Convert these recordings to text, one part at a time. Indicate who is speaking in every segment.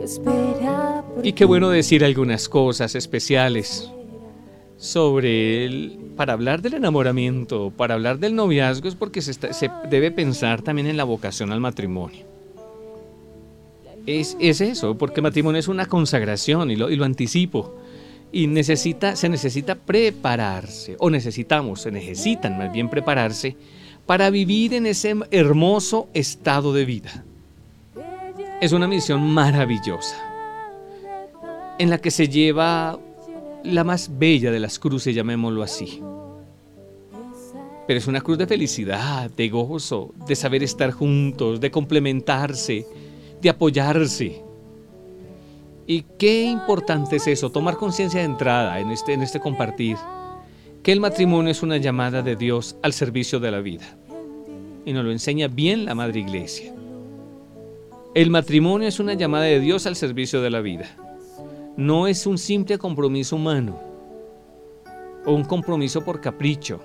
Speaker 1: Y qué bueno decir algunas cosas especiales para hablar del enamoramiento, para hablar del noviazgo, es porque se debe pensar también en la vocación al matrimonio. Es eso, porque el matrimonio es una consagración y lo anticipo. Y se necesita prepararse, se necesitan más bien prepararse para vivir en ese hermoso estado de vida. Es una misión maravillosa, en la que se lleva la más bella de las cruces, llamémoslo así. Pero es una cruz de felicidad, de gozo, de saber estar juntos, de complementarse, de apoyarse. Y qué importante es eso, tomar conciencia de entrada en este compartir, que el matrimonio es una llamada de Dios al servicio de la vida. Y nos lo enseña bien la Madre Iglesia. El matrimonio es una llamada de Dios al servicio de la vida. No es un simple compromiso humano o un compromiso por capricho.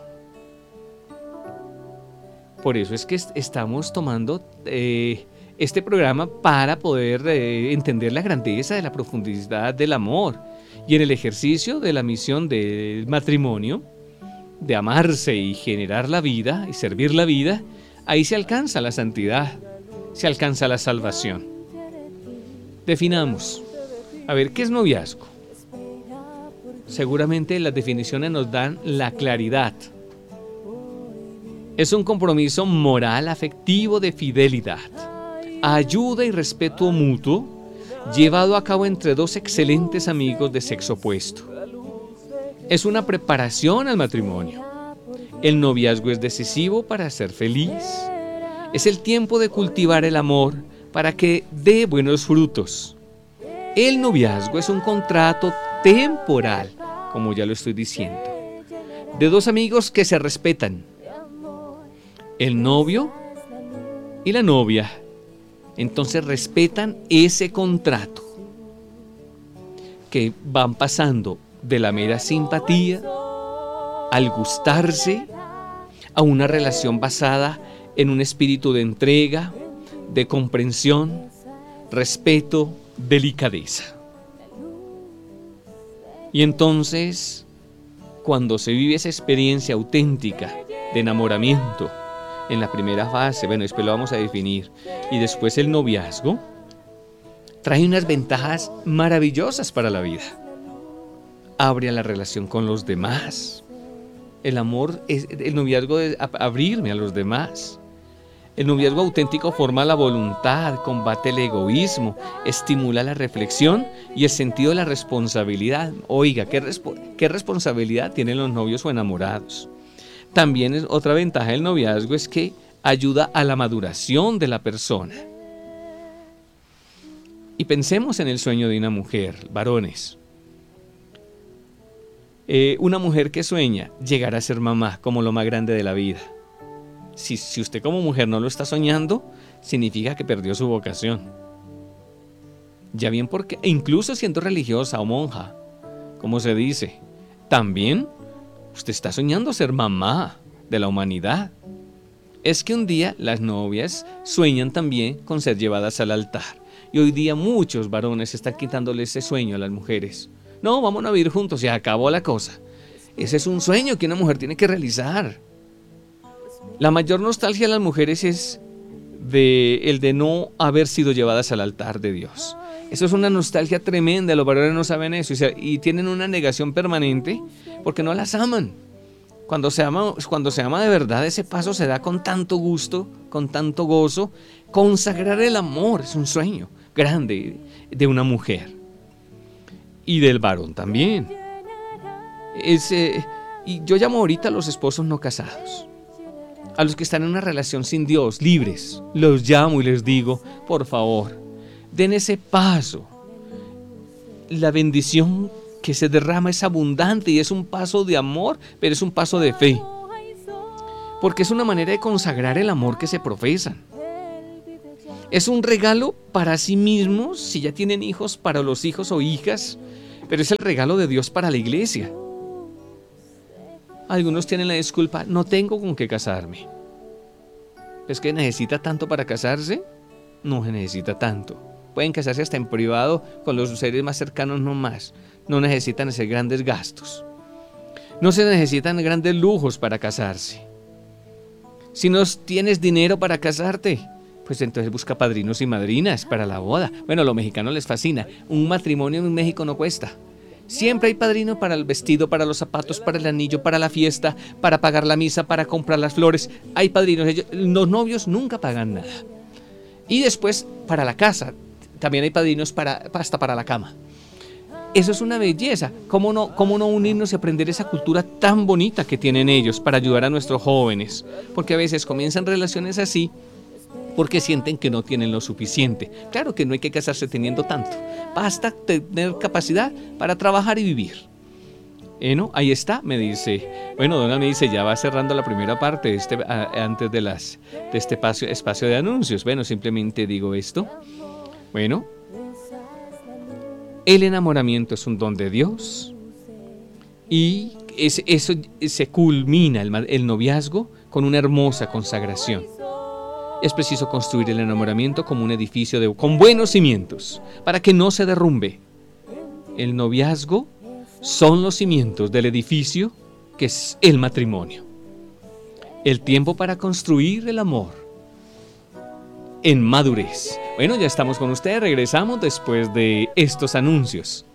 Speaker 1: Por eso es que estamos tomando este programa para poder entender la grandeza de la profundidad del amor y en el ejercicio de la misión del matrimonio, de amarse y generar la vida y servir la vida, ahí se alcanza la santidad, se alcanza la salvación. Definamos. A ver, ¿qué es noviazgo? Seguramente las definiciones nos dan la claridad. Es un compromiso moral, afectivo, de fidelidad, ayuda y respeto mutuo, llevado a cabo entre dos excelentes amigos de sexo opuesto. Es una preparación al matrimonio. El noviazgo es decisivo para ser feliz. Es el tiempo de cultivar el amor para que dé buenos frutos. El noviazgo es un contrato temporal, como ya lo estoy diciendo, de dos amigos que se respetan. El novio y la novia, entonces respetan ese contrato, que van pasando de la mera simpatía al gustarse a una relación basada en un espíritu de entrega, de comprensión, respeto, delicadeza. Y entonces, cuando se vive esa experiencia auténtica de enamoramiento, en la primera fase, bueno, después lo vamos a definir, y después el noviazgo, trae unas ventajas maravillosas para la vida. Abre a la relación con los demás. El noviazgo es abrirme a los demás. El noviazgo auténtico forma la voluntad, combate el egoísmo, estimula la reflexión y el sentido de la responsabilidad. Oiga, ¿qué responsabilidad tienen los novios o enamorados? También es otra ventaja del noviazgo, es que ayuda a la maduración de la persona. Y pensemos en el sueño de una mujer, varones. Una mujer que sueña llegar a ser mamá como lo más grande de la vida. Si usted como mujer no lo está soñando, significa que perdió su vocación. Ya bien, porque incluso siendo religiosa o monja, como se dice, también usted está soñando ser mamá de la humanidad. Es que un día las novias sueñan también con ser llevadas al altar. Y hoy día muchos varones están quitándole ese sueño a las mujeres. No, vamos a vivir juntos, se acabó la cosa. Ese es un sueño que una mujer tiene que realizar. La mayor nostalgia de las mujeres es el de no haber sido llevadas al altar de Dios. Eso es una nostalgia tremenda, los varones no saben eso y tienen una negación permanente porque no las aman. Cuando se ama de verdad, ese paso se da con tanto gusto, con tanto gozo. Consagrar el amor es un sueño grande de una mujer y del varón también. Y yo llamo ahorita a los esposos no casados, a los que están en una relación sin Dios, libres. Los llamo y les digo, por favor, den ese paso. La bendición que se derrama es abundante y es un paso de amor, pero es un paso de fe. Porque es una manera de consagrar el amor que se profesan. Es un regalo para sí mismos, si ya tienen hijos, para los hijos o hijas, pero es el regalo de Dios para la iglesia. Algunos tienen la disculpa, no tengo con qué casarme. ¿Es que necesita tanto para casarse? No se necesita tanto. pueden casarse hasta en privado con los seres más cercanos, no más. No necesitan hacer grandes gastos. No se necesitan grandes lujos para casarse. Si no tienes dinero para casarte, pues entonces busca padrinos y madrinas para la boda. Bueno, a los mexicanos les fascina. Un matrimonio en México no cuesta. Siempre hay padrino para el vestido, para los zapatos, para el anillo, para la fiesta, para pagar la misa, para comprar las flores. Hay padrinos. Los novios nunca pagan nada. Y después, para la casa, también hay padrinos hasta para la cama. Eso es una belleza. ¿Cómo no unirnos y aprender esa cultura tan bonita que tienen ellos para ayudar a nuestros jóvenes? Porque a veces comienzan relaciones así porque sienten que no tienen lo suficiente. Claro que no hay que casarse teniendo tanto. Basta tener capacidad para trabajar y vivir. ¿No? Ahí está, me dice. Bueno, Donald me dice, ya va cerrando la primera parte antes de este espacio de anuncios. Bueno, simplemente digo esto. Bueno, el enamoramiento es un don de Dios y eso se culmina el noviazgo con una hermosa consagración. Es preciso construir el enamoramiento como un edificio con buenos cimientos para que no se derrumbe. El noviazgo son los cimientos del edificio que es el matrimonio. El tiempo para construir el amor en madurez. Bueno, ya estamos con ustedes, regresamos después de estos anuncios.